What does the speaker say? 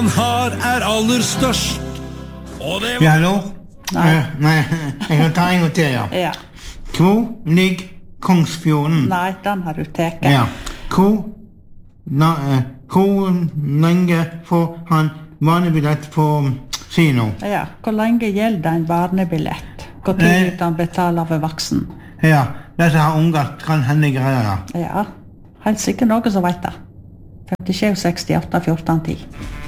han har aller størst. Og det Ja, hallo? Nei. Nei, jeg kan ta en gang til, ja. Ja. Hvor ligger Kongsfjorden? Nei, den har du teket. Ja. Hvor lenge får han barnebillett på kino? Ja. Hvor lenge gjelder en barnebillett? Hvor tid kan betale for voksen? Ja, dette har unger kan hende greier. Ja, helt sikkert noe som vet det. 47, 68, 14, 10.